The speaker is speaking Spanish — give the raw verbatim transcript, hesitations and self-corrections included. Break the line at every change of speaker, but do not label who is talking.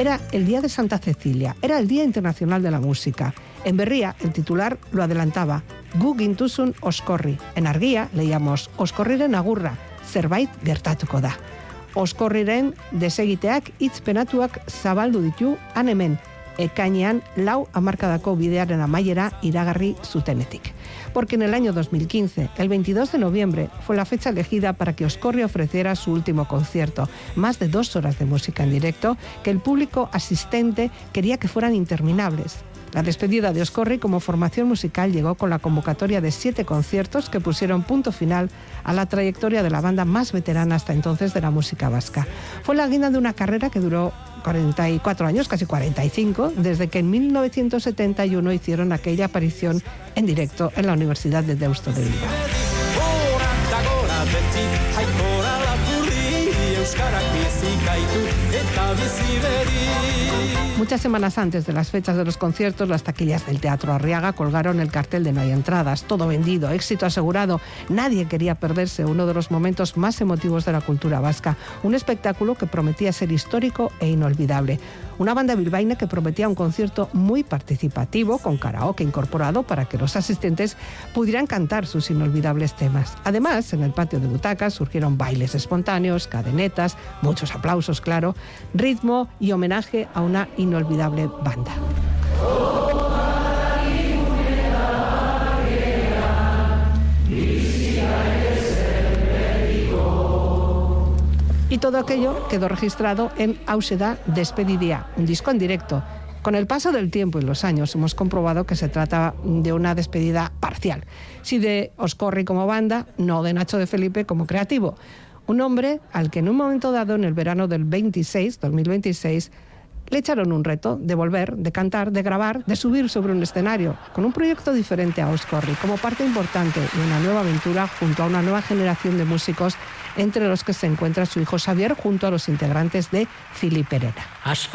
Era el día de Santa Cecilia, era el Día Internacional de la Música. En Berria, el titular lo adelantaba, Gu gintuzun oskorri. En Argia leíamos, oskorriren agurra, zerbait gertatuko da. Oskorriren desegiteak hitz penatuak zabaldu ditu han hemen, ekainean lau hamarkadako bidearen amaiera iragarri zutenetik. Porque en el año dos mil quince, el veintidós de noviembre, fue la fecha elegida para que Oscorri ofreciera su último concierto, más de dos horas de música en directo, que el público asistente quería que fueran interminables. La despedida de Oscorri como formación musical llegó con la convocatoria de siete conciertos que pusieron punto final a la trayectoria de la banda más veterana hasta entonces de la música vasca. Fue la guinda de una carrera que duró cuarenta y cuatro años, casi cuarenta y cinco, desde que en mil novecientos setenta y uno hicieron aquella aparición en directo en la Universidad de Deusto de Bilbao. Muchas semanas antes de las fechas de los conciertos, las taquillas del Teatro Arriaga colgaron el cartel de no hay entradas, todo vendido, éxito asegurado. Nadie quería perderse uno de los momentos más emotivos de la cultura vasca, un espectáculo que prometía ser histórico e inolvidable. Una banda bilbaína que prometía un concierto muy participativo, con karaoke incorporado para que los asistentes pudieran cantar sus inolvidables temas. Además, en el patio de butacas surgieron bailes espontáneos, cadenetas, muchos aplausos, claro, ritmo y homenaje a una inolvidable banda. Y todo aquello quedó registrado en Hauxe da Despedidia, un disco en directo. Con el paso del tiempo y los años hemos comprobado que se trata de una despedida parcial. Sí de Oscorri como banda, no de Nacho de Felipe como creativo. Un hombre al que en un momento dado, en el verano del veintiséis, dos mil veintiséis, le echaron un reto de volver, de cantar, de grabar, de subir sobre un escenario, con un proyecto diferente a Oscorri, como parte importante de una nueva aventura junto a una nueva generación de músicos, entre los que se encuentra su hijo Xavier, junto a los integrantes de Fili Perera.